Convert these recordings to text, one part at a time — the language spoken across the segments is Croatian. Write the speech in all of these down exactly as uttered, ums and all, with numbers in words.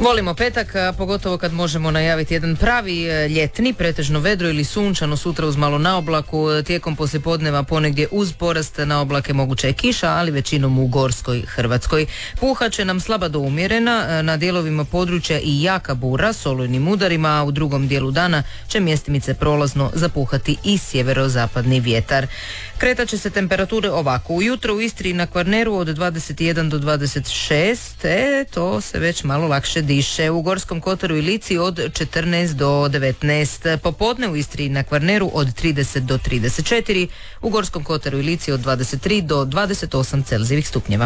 Volimo petak, a pogotovo kad možemo najaviti jedan pravi ljetni, pretežno vedro ili sunčano, sutra uz malo na oblaku, tijekom poslijepodneva ponegdje uz porast na oblake moguća je kiša, ali većinom u gorskoj Hrvatskoj. Puha će nam slaba do umjerena, na dijelovima područja i jaka bura s olujnim udarima, a u drugom dijelu dana će mjestimice prolazno zapuhati i sjeverozapadni vjetar. Kretat će se temperature ovako. Ujutro u Istri i na Kvarneru od dvadeset jedan do dvadeset šest, e, to se već malo lakše diše. U Gorskom Kotaru i Lici od četrnaest do devetnaest. Popodne u Istri i na Kvarneru od trideset do trideset četiri. U Gorskom Kotaru i Lici od dvadeset tri do dvadeset osam Celzijevih stupnjeva.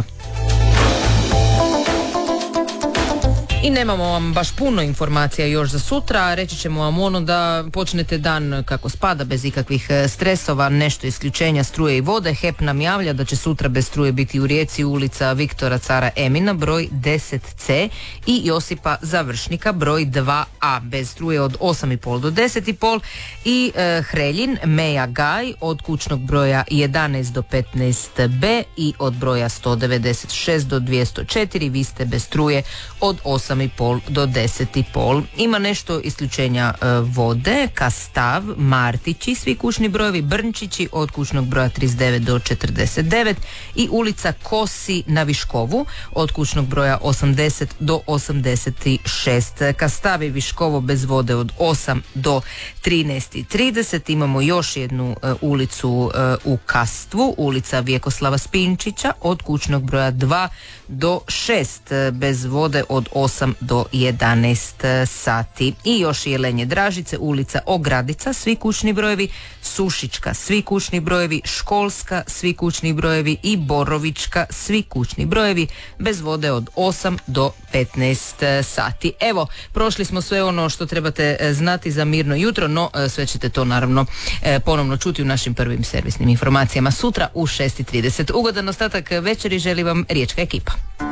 I nemamo vam baš puno informacija još za sutra, reći ćemo vam ono da počnete dan kako spada, bez ikakvih stresova, nešto isključenja struje i vode. H E P nam javlja da će sutra bez struje biti u Rijeci ulica Viktora Cara Emina broj deset C i Josipa Završnika broj dva A, bez struje od osam i pol do deset i pol i e, Hreljin Meja Gaj od kućnog broja jedanaest do petnaest B i od broja sto devedeset šest do dvjesto četiri, vi ste bez struje od osam i pol do deset i pol. Ima nešto isključenja e, vode, Kastav, Martići, svi kućni brojevi, Brnčići od kućnog broja trideset devet do četrdeset devet i ulica Kosi na Viškovu od kućnog broja osamdeset do osamdeset šest. Kastav i Viškovo bez vode od osam do trinaest i trideset. Imamo još jednu e, ulicu e, u Kastvu, ulica Vjekoslava Spinčića od kućnog broja dva do šest, e, bez vode od osam do jedanaest sati. I još Jelenje Dražice, ulica Ogradica, svi kućni brojevi, Sušička, svi kućni brojevi, Školska, svi kućni brojevi i Borovička, svi kućni brojevi, bez vode od osam do petnaest sati. Evo, prošli smo sve ono što trebate znati za mirno jutro, no sve ćete to naravno ponovno čuti u našim prvim servisnim informacijama sutra u šest i trideset. Ugodan ostatak večeri želi vam Riječka ekipa.